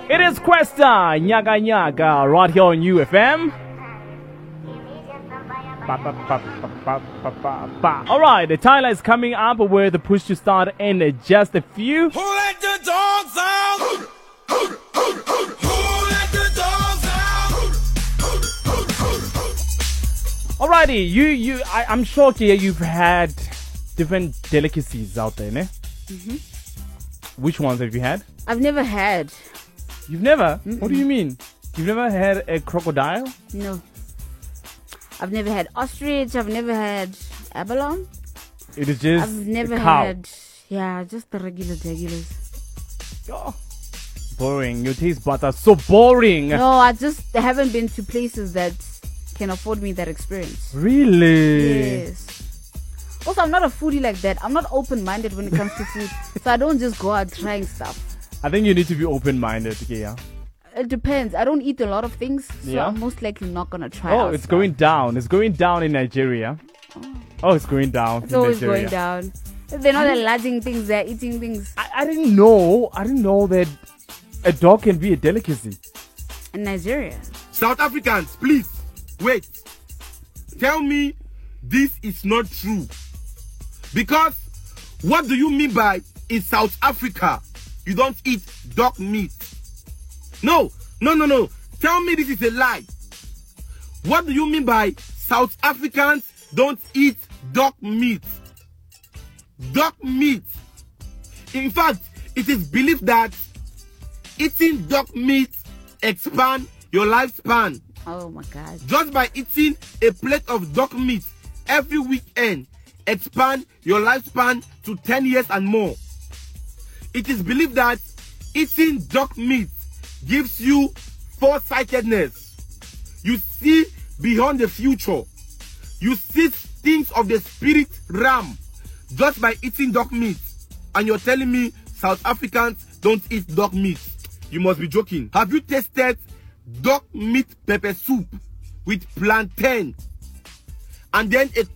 It is Questa, Nyaga Nyaga, right here on UFM. Alright, the Tyler is coming up with the push to start in just a few. Who let the dogs out? Who let the dogs out? Alrighty, I'm sure here you've had different delicacies out there, ne? Mm-hmm. Which ones have you had? I've never had. You've never? Mm-mm. What do you mean? You've never had a crocodile? No. I've never had ostrich. I've never had abalone. It is just I've never a cow. had. Yeah, just the regulars. Oh, boring. Your taste buds are so boring. No, I just haven't been to places that can afford me that experience. Really? Yes. Also, I'm not a foodie like that. I'm not open-minded when it comes to food. So I don't just go out trying stuff. I think you need to be open-minded, okay, yeah? It depends. I don't eat a lot of things, so yeah? I'm most likely not going to try Oh, it's going down. It's going down in Nigeria. Oh, it's going down It's in always Nigeria. going down. They're not enlarging things, they're eating things. I didn't know that a dog can be a delicacy. In Nigeria. South Africans, please, wait. Tell me this is not true. Because what do you mean by in South Africa you don't eat dog meat? No. Tell me this is a lie. What do you mean by South Africans don't eat dog meat? Dog meat. In fact, it is believed that eating dog meat expands your lifespan. Oh my God. Just by eating a plate of dog meat every weekend, expand your lifespan to 10 years and more. It is believed that eating dog meat gives you foresightedness. You see beyond the future. You see things of the spirit realm just by eating dog meat. And you're telling me South Africans don't eat dog meat? You must be joking. Have you tasted dog meat pepper soup with plantain and then a